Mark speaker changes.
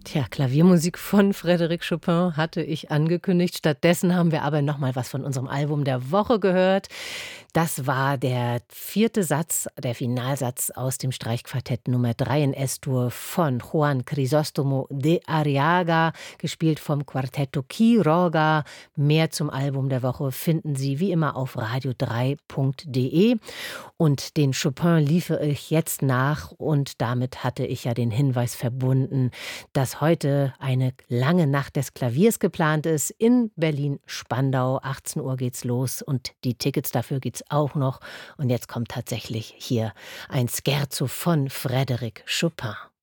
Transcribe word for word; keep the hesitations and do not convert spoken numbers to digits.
Speaker 1: Tja, Klaviermusik von Frédéric Chopin hatte ich angekündigt. Stattdessen haben wir aber noch mal was von unserem Album der Woche gehört. Das war der vierte Satz, der Finalsatz aus dem Streichquartett Nummer drei in Es-Dur von Juan Crisóstomo de Arriaga, gespielt vom Quartetto Quiroga. Mehr zum Album der Woche finden Sie wie immer auf radio drei punkt de. Und den Chopin liefere ich jetzt nach und damit hatte ich ja den Hinweis verbunden, dass heute eine lange Nacht des Klaviers geplant ist in Berlin-Spandau. achtzehn Uhr geht's los und die Tickets dafür gibt's auch noch. Und jetzt kommt tatsächlich hier ein Scherzo von Frédéric Chopin.